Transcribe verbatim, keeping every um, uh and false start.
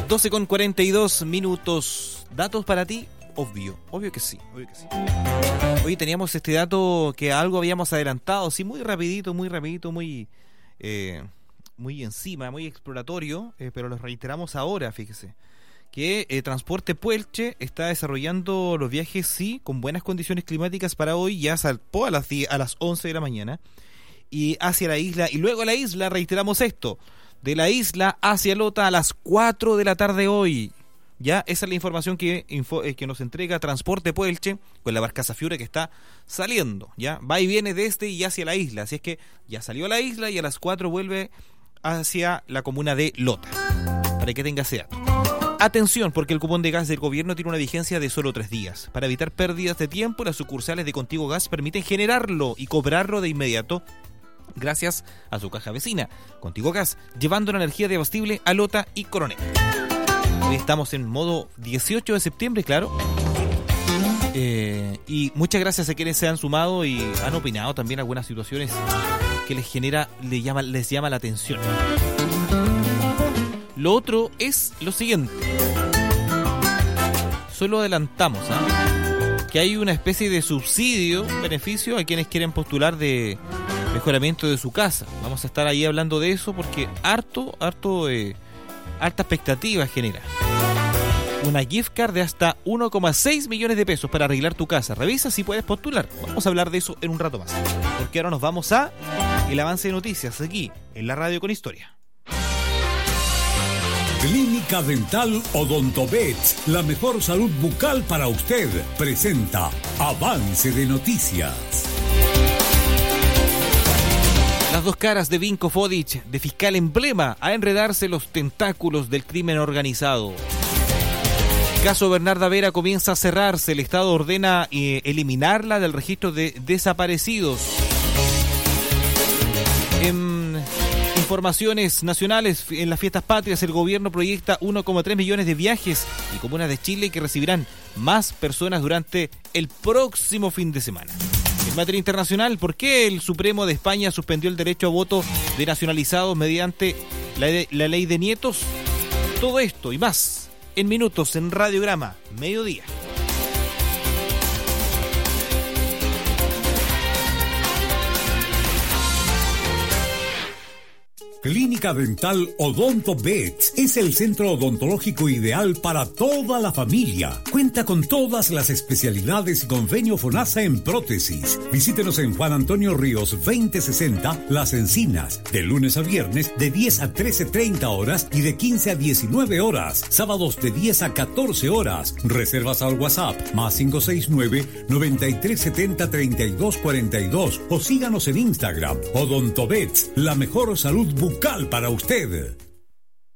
doce con cuarenta y dos minutos. ¿Datos para ti? Obvio, obvio que sí, obvio que sí. Hoy teníamos este dato que algo habíamos adelantado, sí, muy rapidito, muy rapidito, muy eh, muy encima, muy exploratorio, eh, pero lo reiteramos ahora, fíjese. Que eh, Transporte Puelche está desarrollando los viajes, sí, con buenas condiciones climáticas para hoy, ya salpó a las, diez, a las once de la mañana, y hacia la isla, y luego a la isla, reiteramos esto, de la isla hacia Lota a las cuatro de la tarde hoy. Ya, esa es la información que, info, eh, que nos entrega Transporte Puelche, con la barcaza Fiore que está saliendo, ya, va y viene desde y hacia la isla, así es que ya salió a la isla y a las cuatro vuelve hacia la comuna de Lota, para que tenga ese dato. Atención, porque el cupón de gas del gobierno tiene una vigencia de solo tres días. Para evitar pérdidas de tiempo, las sucursales de Contigo Gas permiten generarlo y cobrarlo de inmediato gracias a su caja vecina, Contigo Gas, llevando la energía de abastible a Lota y Coronel. Hoy estamos en modo dieciocho de septiembre, claro. Eh, y muchas gracias a quienes se han sumado y han opinado también algunas situaciones que les genera, les llama, les llama la atención. Lo otro es lo siguiente. Solo adelantamos, ¿eh? que hay una especie de subsidio, beneficio a quienes quieren postular de mejoramiento de su casa. Vamos a estar ahí hablando de eso porque harto, harto, eh, harta expectativa genera. Una gift card de hasta uno coma seis millones de pesos para arreglar tu casa. Revisa si puedes postular. Vamos a hablar de eso en un rato más. Porque ahora nos vamos a el avance de noticias aquí en la radio con historia. Clínica Dental Odontovet, la mejor salud bucal para usted, presenta Avance de Noticias. Las dos caras de Vinko Fodic, de fiscal emblema, a enredarse los tentáculos del crimen organizado. Caso Bernarda Vera comienza a cerrarse, el Estado ordena eh, eliminarla del registro de desaparecidos. En informaciones nacionales, en las fiestas patrias, el gobierno proyecta uno coma tres millones de viajes y comunas de Chile que recibirán más personas durante el próximo fin de semana. En materia internacional, ¿por qué el Supremo de España suspendió el derecho a voto de nacionalizados mediante la, de, la ley de nietos? Todo esto y más en minutos en Radiograma Mediodía. Clínica Dental Odontovet es el centro odontológico ideal para toda la familia. Cuenta con todas las especialidades y convenio FONASA en prótesis. Visítenos en Juan Antonio Ríos veinte sesenta, Las Encinas, de lunes a viernes de diez a trece treinta horas y de quince a diecinueve horas. Sábados de diez a catorce horas. Reservas al WhatsApp más cinco seis nueve, noventa y tres setenta, treinta y dos cuarenta y dos o síganos en Instagram. Odontovet, la mejor salud bucal para usted.